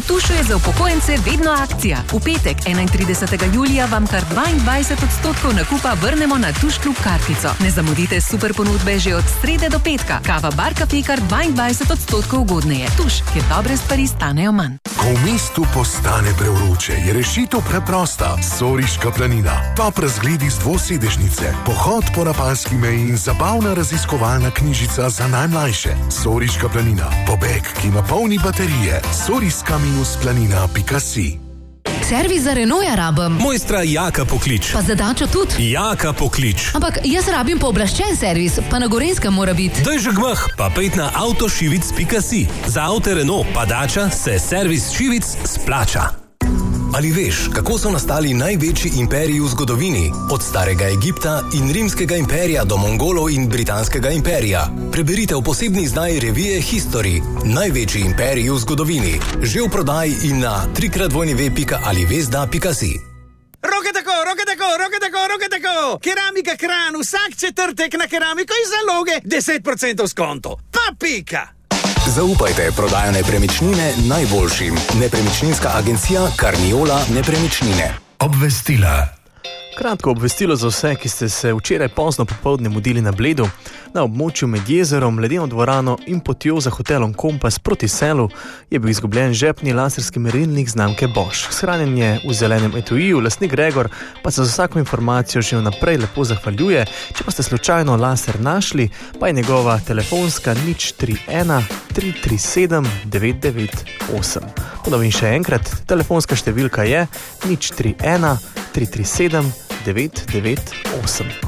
Tušu je za upokojence vedno akcija. V petek, 31. julija, vam kar 22% nakupa vrnemo na Tuš Klub kartico. Ne zamudite super ponudbe že od srede do petka. Kava Bar Cafe kar 22% ugodneje. Tuš, kjer dobre stvari stanejo manj. Ko v mestu postane prevroče, je rešitev preprosta. Soriška planina. Top razgledi z dvosedežnice, pohod po Rapalski meji in zabavna raziskovalna knjižica za najmlajše. Soriška planina. Pobeg, ki ima polni baterije. soriska-planina.si. Servis za Renaulta rabim. Mojstra Jaka poklič. Pa za Dačo tudi. Jaka poklič. Ampak jaz rabim pooblaščen servis, pa na Gorenjskem mora biti. Daj že gmah, pa pejt na avtošivic.si. Za avte Renault pa Dača se servis Šivic splača. Ali veš, kako so nastali največji imperiji v zgodovini? Od starega Egipta in rimskega imperija do Mongolov in britanskega imperija. Preberite v posebni izdaji revije History. Največji imperiji v zgodovini. Že v prodaji in na www.alivezda.si. Roke tako! Keramika Kran, vsak četrtek na keramiko iz zaloge 10% skonto. Pa pika! Zaupajte prodajo nepremičnine najboljšim. Nepremičninska agencija Carniola Nepremičnine. Obvestila. Kratko obvestilo za vse, ki ste se včeraj pozno popoldne mudili na Bledu. Na območju med jezerom, ledeno dvorano in potjo za hotelom Kompas proti Selu je bil izgubljen žepni laserski merilnik znamke Bosch. Shranjen je v zelenem etuiju, lastnik Gregor pa se za vsako informacijo že vnaprej lepo zahvaljuje. Če pa ste slučajno laser našli, pa je njegova telefonska 031 337 998. Ponovim še enkrat, telefonska številka je 031 337 998.